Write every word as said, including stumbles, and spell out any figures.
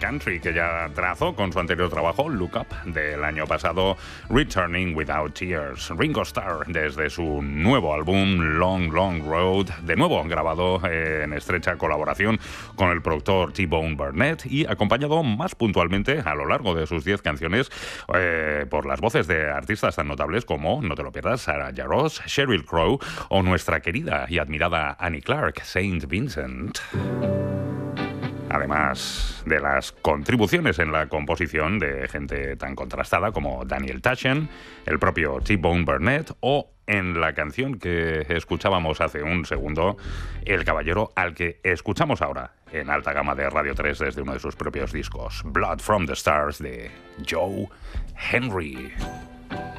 country que ya trazó con su anterior trabajo, Look Up, del año pasado, Returning Without Tears. Ringo Starr, desde su nuevo álbum, Long, Long Road, de nuevo grabado en estrecha colaboración con el productor T-Bone Burnett y acompañado más puntualmente a lo largo de sus diez canciones eh, por las voces de artistas tan notables como, no te lo pierdas, Sarah Jarosz, Sheryl Crow o nuestra querida y admirada Annie Clark, Saint Vincent. Además de las contribuciones en la composición de gente tan contrastada como Daniel Taschen, el propio T-Bone Burnett o en la canción que escuchábamos hace un segundo, el caballero al que escuchamos ahora en alta gama de Radio tres desde uno de sus propios discos, Blood from the Stars de Joe Henry.